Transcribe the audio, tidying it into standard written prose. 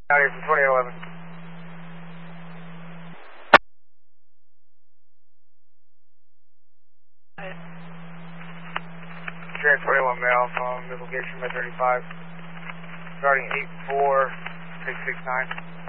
Out here from 2811. Trans 21 male from the location by 35. Starting 84669.